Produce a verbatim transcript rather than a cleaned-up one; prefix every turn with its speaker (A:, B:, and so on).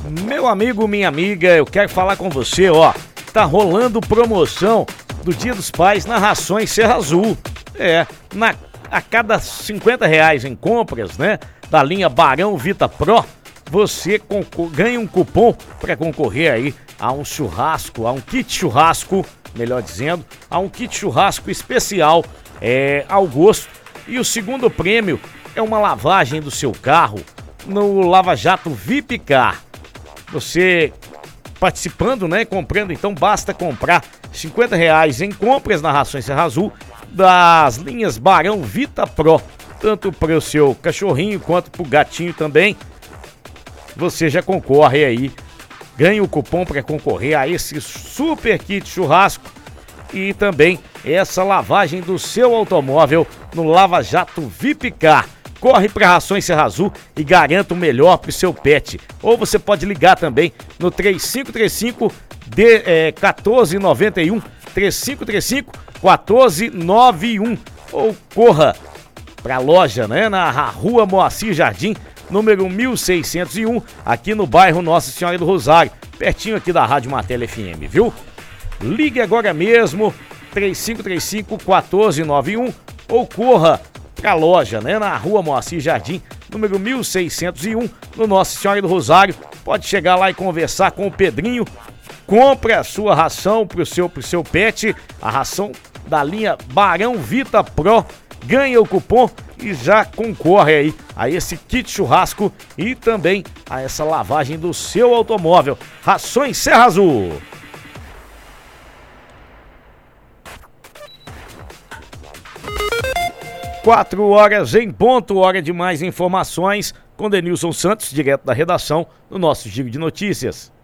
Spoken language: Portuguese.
A: Meu amigo, minha amiga, eu quero falar com você, ó. Tá rolando promoção do Dia dos Pais na Rações Serra Azul. É, na, a cada cinquenta reais em compras, né, da linha Barão Vita Pro, você ganha um cupom para concorrer aí a um churrasco, a um kit churrasco, melhor dizendo, a um kit churrasco especial é, ao gosto. E o segundo prêmio é uma lavagem do seu carro no Lava Jato V I P Car. Você participando, né, comprando, então basta comprar cinquenta reais em compras na Rações Serra Azul das linhas Barão Vita Pro, tanto para o seu cachorrinho quanto para o gatinho também. Você já concorre aí, ganha o cupom para concorrer a esse super kit churrasco e também essa lavagem do seu automóvel no Lava Jato V I P Car. Corre para Rações Serra Azul e garanta o melhor para o seu pet. Ou você pode ligar também no três cinco três cinco, quatorze noventa e um, três cinco três cinco, quatorze noventa e um. Ou corra para a loja, né, na Rua Moacir Jardim, número mil seiscentos e um, aqui no bairro Nossa Senhora do Rosário, pertinho aqui da Rádio Martelo F M, viu? Ligue agora mesmo, três cinco três cinco, quatorze noventa e um, ou corra pra loja, né, na Rua Moacir Jardim, número mil seiscentos e um, no Nossa Senhora do Rosário. Pode chegar lá e conversar com o Pedrinho. Compre a sua ração pro seu, pro seu pet, a ração da linha Barão Vita Pro. Ganha o cupom e já concorre aí a esse kit churrasco e também a essa lavagem do seu automóvel. Rações Serra Azul. Quatro horas em ponto, hora de mais informações com Denilson Santos, direto da redação do nosso Giro de Notícias.